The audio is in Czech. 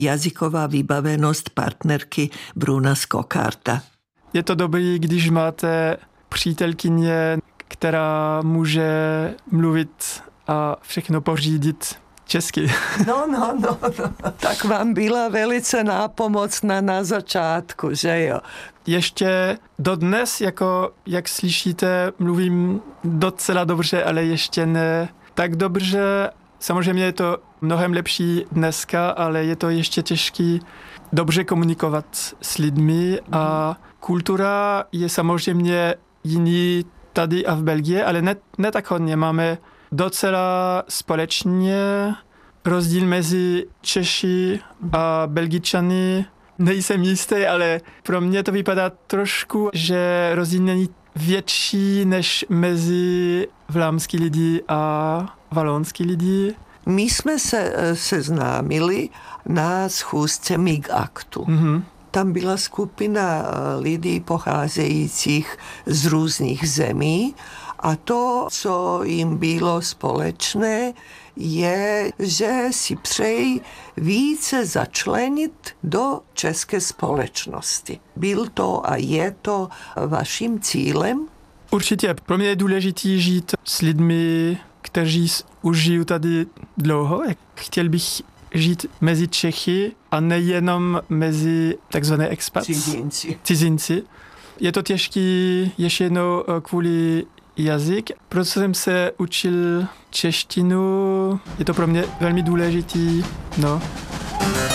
jazyková vybavenost partnerky Bruna Skokárta. Je to dobrý, když máte přítelkyně, která může mluvit a všechno pořídit česky. No. Tak vám byla velice nápomocná na začátku, že jo? Ještě dodnes, jako jak slyšíte, mluvím docela dobře, ale ještě ne tak dobře. Samozřejmě je to mnohem lepší dneska, ale je to ještě těžké dobře komunikovat s lidmi a kultura je samozřejmě jiný tady a v Belgii, ale ne tak hodně. Máme docela společně rozdíl mezi Češi a Belgičany. Nejsem jistý, ale pro mě to vypadá trošku, že rozdíl není větší než mezi vlámský lidi a valonský lidi. My jsme se seznámili na schůzce MIG-aktu. Mm-hmm. Tam byla skupina lidí pocházejících z různých zemí a to, co jim bylo společné, je, že si přejí více začlenit do české společnosti. Byl to a je to vaším cílem? Určitě. Pro mě je důležité žít s lidmi, kteří už žijí tady dlouho. Chtěl bych žít mezi Čechy a nejenom mezi takzvané expats. Cizinci. Je to těžký ještě jednou kvůli jazyk. Proto jsem se učil češtinu. Je to pro mě velmi důležitý. No.